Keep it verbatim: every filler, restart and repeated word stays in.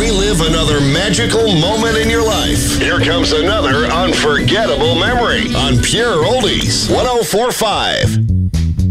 relive another magical moment in your life. Here comes another unforgettable memory on Pure Oldies one oh four point five.